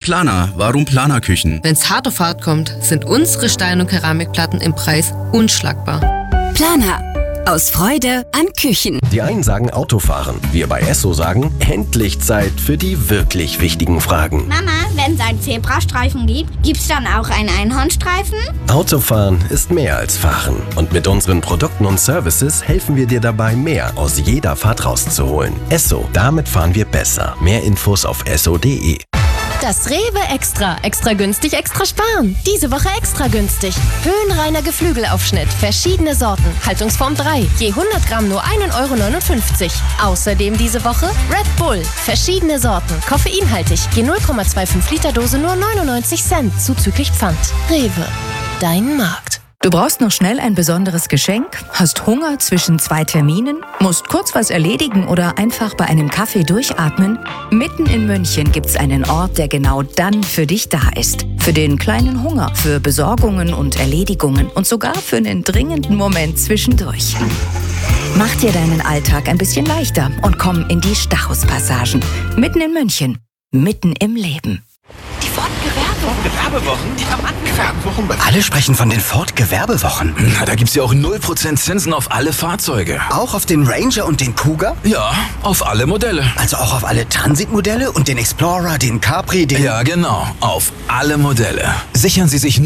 Planer. Warum Planerküchen? Wenn's hart auf hart kommt, sind unsere Stein- und Keramikplatten im Preis unschlagbar. Planer. Aus Freude an Küchen. Die einen sagen Autofahren. Wir bei Esso sagen, endlich Zeit für die wirklich wichtigen Fragen. Mama, wenn es einen Zebrastreifen gibt, gibt's dann auch einen Einhornstreifen? Autofahren ist mehr als Fahren. Und mit unseren Produkten und Services helfen wir dir dabei, mehr aus jeder Fahrt rauszuholen. Esso, damit fahren wir besser. Mehr Infos auf esso.de. Das Rewe Extra. Extra günstig, extra sparen. Diese Woche extra günstig. Höhenreiner Geflügelaufschnitt. Verschiedene Sorten. Haltungsform 3. Je 100 Gramm nur 1,59 €. Außerdem diese Woche Red Bull. Verschiedene Sorten. Koffeinhaltig. Je 0,25 Liter Dose nur 99 Cent. Zuzüglich Pfand. Rewe. Dein Markt. Du brauchst noch schnell ein besonderes Geschenk, hast Hunger zwischen 2 Terminen, musst kurz was erledigen oder einfach bei einem Kaffee durchatmen? Mitten in München gibt's einen Ort, der genau dann für dich da ist. Für den kleinen Hunger, für Besorgungen und Erledigungen und sogar für einen dringenden Moment zwischendurch. Mach dir deinen Alltag ein bisschen leichter und komm in die Stachus-Passagen. Mitten in München, mitten im Leben. Die Ford-Gewerbewochen? Ja, Mann, Gewerbewochen. Alle sprechen von den Ford-Gewerbewochen. Na, da gibt's ja auch 0% Zinsen auf alle Fahrzeuge. Auch auf den Ranger und den Cougar? Ja, auf alle Modelle. Also auch auf alle Transitmodelle und den Explorer, den Capri, den... Ja, genau. Auf alle Modelle. Sichern Sie sich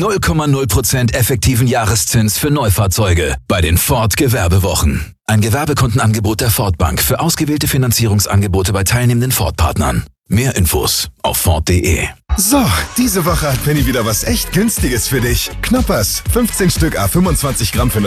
0,0% effektiven Jahreszins für Neufahrzeuge bei den Ford-Gewerbewochen. Ein Gewerbekundenangebot der Ford Bank für ausgewählte Finanzierungsangebote bei teilnehmenden Ford-Partnern. Mehr Infos auf Ford.de. So, diese Woche hat Penny wieder was echt Günstiges für dich. Knoppers, 15 Stück à 25 Gramm für nur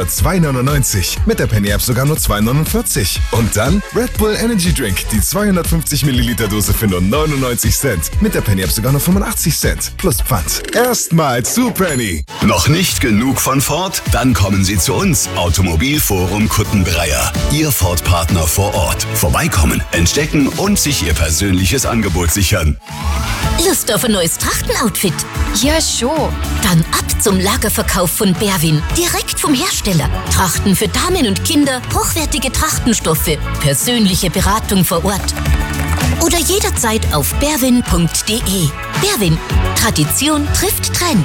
2,99. Mit der Penny-App sogar nur 2,49. Und dann Red Bull Energy Drink, die 250 Milliliter Dose für nur 99 Cent. Mit der Penny-App sogar nur 85 Cent. Plus Pfand. Erstmal zu Penny. Noch nicht genug von Ford? Dann kommen Sie zu uns. Automobilforum Kuttenbreier. Ihr Ford-Partner vor Ort. Vorbeikommen, entdecken und sich Ihr persönliches Angebot sichern. Lust auf ein neues Trachtenoutfit? Ja, schon. Dann ab zum Lagerverkauf von Berwin. Direkt vom Hersteller. Trachten für Damen und Kinder, hochwertige Trachtenstoffe, persönliche Beratung vor Ort. Oder jederzeit auf berwin.de. Berwin. Tradition trifft Trend.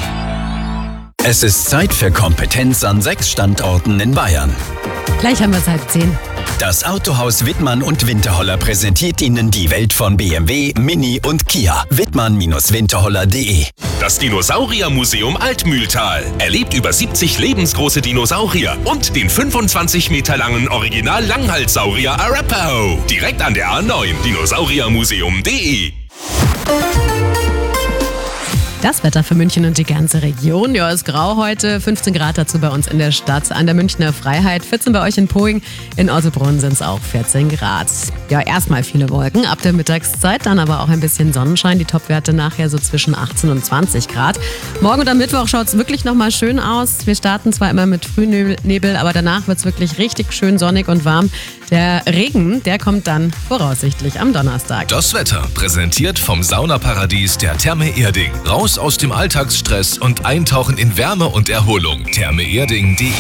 Es ist Zeit für Kompetenz an 6 Standorten in Bayern. Gleich haben wir es 9:30. Das Autohaus Wittmann und Winterholler präsentiert Ihnen die Welt von BMW, Mini und Kia. Wittmann-winterholler.de. Das Dinosauriermuseum Altmühltal erlebt über 70 lebensgroße Dinosaurier und den 25 Meter langen Original-Langhalssaurier Arapaho. Direkt an der A9, dinosauriermuseum.de. Das Wetter für München und die ganze Region. Ja, ist grau heute. 15 Grad dazu bei uns in der Stadt an der Münchner Freiheit. 14 bei euch in Poing. In Ottobrunn sind es auch 14 Grad. Ja, erstmal viele Wolken ab der Mittagszeit, dann aber auch ein bisschen Sonnenschein. Die Topwerte nachher so zwischen 18 und 20 Grad. Morgen und am Mittwoch schaut es wirklich nochmal schön aus. Wir starten zwar immer mit Frühnebel, aber danach wird es wirklich richtig schön sonnig und warm. Der Regen, der kommt dann voraussichtlich am Donnerstag. Das Wetter präsentiert vom Saunaparadies der Therme Erding. Raus aus dem Alltagsstress und eintauchen in Wärme und Erholung. thermeerding.de.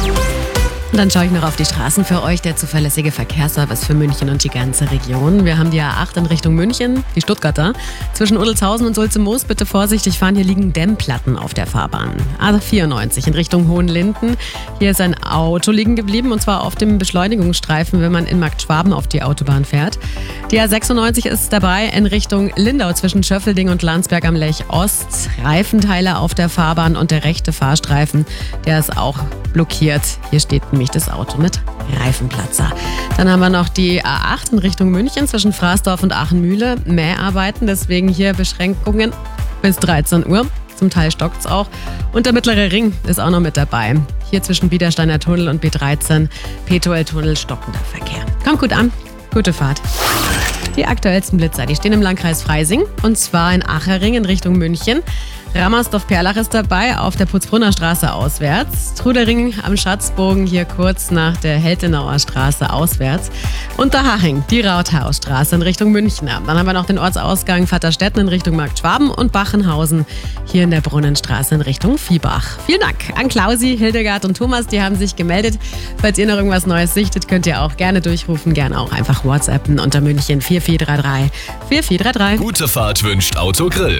Und dann schaue ich noch auf die Straßen für euch, der zuverlässige Verkehrsservice für München und die ganze Region. Wir haben die A8 in Richtung München, die Stuttgarter. Zwischen Udelzhausen und Sulze-Moos bitte vorsichtig fahren, hier liegen Dämmplatten auf der Fahrbahn. A94 in Richtung Hohenlinden. Hier ist ein Auto liegen geblieben und zwar auf dem Beschleunigungsstreifen, wenn man in Marktschwaben auf die Autobahn fährt. Die A96 ist dabei in Richtung Lindau zwischen Schöffelding und Landsberg am Lech Ost. Reifenteile auf der Fahrbahn und der rechte Fahrstreifen, der ist auch blockiert. Hier steht nämlich das Auto mit Reifenplatzer. Dann haben wir noch die A8 in Richtung München zwischen Fraßdorf und Aachenmühle. Mäharbeiten, deswegen hier Beschränkungen bis 13 Uhr. Zum Teil stockt es auch. Und der mittlere Ring ist auch noch mit dabei. Hier zwischen Biedersteiner Tunnel und B13, Petuel-Tunnel, stockender Verkehr. Kommt gut an, gute Fahrt. Die aktuellsten Blitzer, die stehen im Landkreis Freising und zwar in Achering in Richtung München. Rammersdorf-Perlach ist dabei auf der Putzbrunner Straße auswärts. Trudering am Schatzbogen hier kurz nach der Heltenauer Straße auswärts. Unterhaching, die Rauthausstraße in Richtung München. Dann haben wir noch den Ortsausgang Vaterstetten in Richtung Marktschwaben und Bachenhausen hier in der Brunnenstraße in Richtung Viehbach. Vielen Dank an Klausi, Hildegard und Thomas, die haben sich gemeldet. Falls ihr noch irgendwas Neues sichtet, könnt ihr auch gerne durchrufen, gerne auch einfach WhatsAppen unter München 4433 4433. Gute Fahrt wünscht Autogrill.